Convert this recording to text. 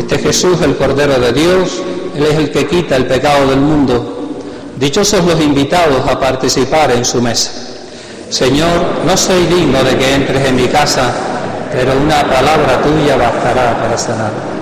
Este Jesús, el Cordero de Dios, Él es el que quita el pecado del mundo. Dichosos los invitados a participar en su mesa. Señor, no soy digno de que entres en mi casa, pero una palabra tuya bastará para sanar.